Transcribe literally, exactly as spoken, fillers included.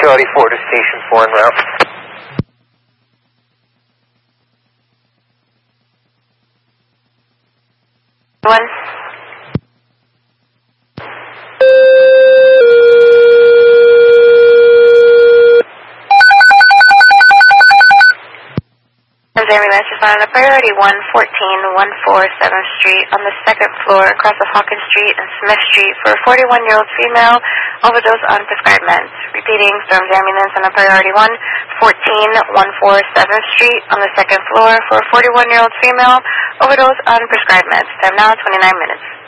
Charlie four to Station four en route. One. Ambulance responded to priority one fourteen one forty-seventh Street on the second floor across of Hawkins Street and Smith Street for a forty-one-year-old female overdose on prescribed meds. Repeating, Storm's ambulance on a priority one fourteen one forty-seventh Street on the second floor for a forty-one-year-old female overdose on prescribed meds. Time now, twenty-nine minutes.